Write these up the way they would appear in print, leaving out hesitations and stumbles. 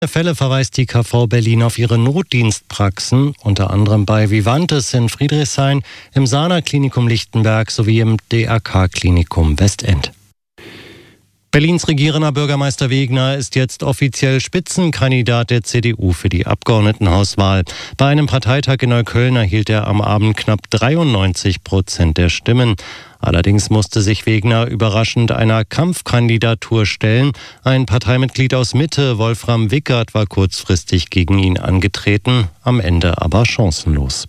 Fälle verweist die KV Berlin auf ihre Notdienstpraxen, unter anderem bei Vivantes in Friedrichshain, im Sana-Klinikum Lichtenberg sowie im DRK-Klinikum Westend. Berlins regierender Bürgermeister Wegner ist jetzt offiziell Spitzenkandidat der CDU für die Abgeordnetenhauswahl. Bei einem Parteitag in Neukölln erhielt er am Abend knapp 93% der Stimmen. Allerdings musste sich Wegner überraschend einer Kampfkandidatur stellen. Ein Parteimitglied aus Mitte, Wolfram Wickert, war kurzfristig gegen ihn angetreten, am Ende aber chancenlos.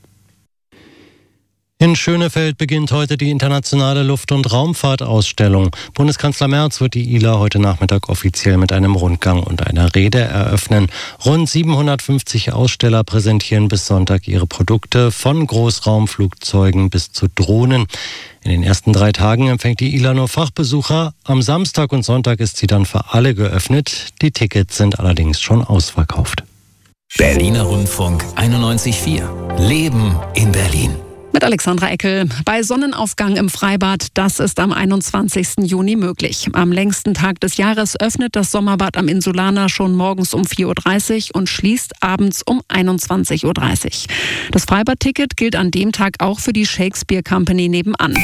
In Schönefeld beginnt heute die internationale Luft- und Raumfahrtausstellung. Bundeskanzler Merz wird die ILA heute Nachmittag offiziell mit einem Rundgang und einer Rede eröffnen. Rund 750 Aussteller präsentieren bis Sonntag ihre Produkte, von Großraumflugzeugen bis zu Drohnen. In den ersten 3 Tagen empfängt die ILA nur Fachbesucher. Am Samstag und Sonntag ist sie dann für alle geöffnet. Die Tickets sind allerdings schon ausverkauft. Berliner Rundfunk 91.4. Leben in Berlin. Mit Alexandra Eckel. Bei Sonnenaufgang im Freibad, das ist am 21. Juni möglich. Am längsten Tag des Jahres öffnet das Sommerbad am Insulaner schon morgens um 4.30 Uhr und schließt abends um 21.30 Uhr. Das Freibadticket gilt an dem Tag auch für die Shakespeare Company nebenan.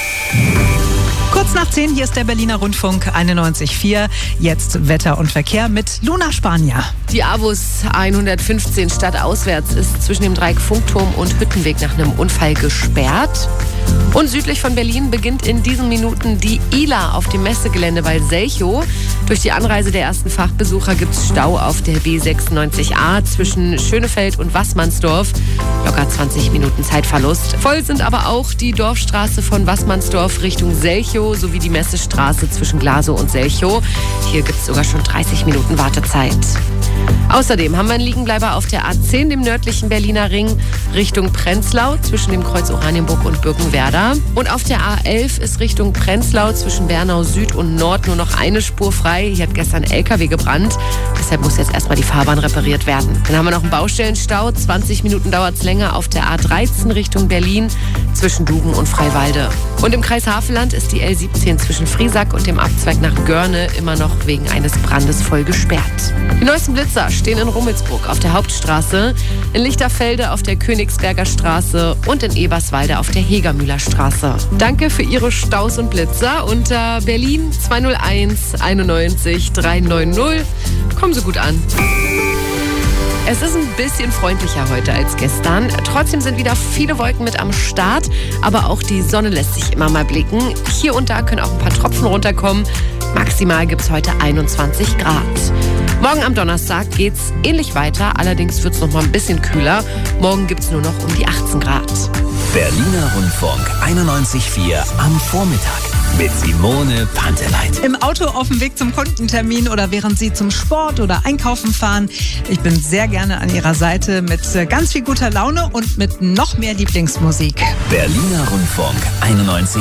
Kurz nach 10, hier ist der Berliner Rundfunk 91.4. Jetzt Wetter und Verkehr mit Luna Spanier. Die Avus 115 stadtauswärts ist zwischen dem Dreieck Funkturm und Hüttenweg nach einem Unfall gesperrt. Und südlich von Berlin beginnt in diesen Minuten die ILA auf dem Messegelände bei Selchow. Durch die Anreise der ersten Fachbesucher gibt es Stau auf der B96a zwischen Schönefeld und Waßmannsdorf. Locker 20 Minuten Zeitverlust. Voll sind aber auch die Dorfstraße von Waßmannsdorf Richtung Selchow sowie die Messestraße zwischen Glasow und Selchow. Hier gibt es sogar schon 30 Minuten Wartezeit. Außerdem haben wir einen Liegenbleiber auf der A10, dem nördlichen Berliner Ring, Richtung Prenzlau zwischen dem Kreuz Oranienburg und Birkenwerder. Und auf der A11 ist Richtung Prenzlau zwischen Bernau Süd und Nord nur noch eine Spur frei. Hier hat gestern ein LKW gebrannt. Deshalb muss jetzt erstmal die Fahrbahn repariert werden. Dann haben wir noch einen Baustellenstau. 20 Minuten dauert es länger auf der A13 Richtung Berlin zwischen Duben und Freiwalde. Und im Kreis Havelland ist die L17 zwischen Friesack und dem Abzweig nach Görne immer noch wegen eines Brandes voll gesperrt. Die neuesten Blitzer stehen in Rummelsburg auf der Hauptstraße, in Lichterfelde auf der Königsberger Straße und in Eberswalde auf der Hegermühler Straße. Danke für Ihre Staus und Blitzer unter Berlin 201 91 390. Kommen Sie gut an. Es ist ein bisschen freundlicher heute als gestern. Trotzdem sind wieder viele Wolken mit am Start, aber auch die Sonne lässt sich immer mal blicken. Hier und da können auch ein paar Tropfen runterkommen. Maximal gibt es heute 21 Grad. Morgen am Donnerstag geht's ähnlich weiter, allerdings wird es noch mal ein bisschen kühler. Morgen gibt es nur noch um die 18 Grad. Berliner Rundfunk 91.4 am Vormittag mit Simone Panteleit. Im Auto auf dem Weg zum Kundentermin oder während Sie zum Sport oder Einkaufen fahren. Ich bin sehr gerne an Ihrer Seite mit ganz viel guter Laune und mit noch mehr Lieblingsmusik. Berliner Rundfunk 91.4.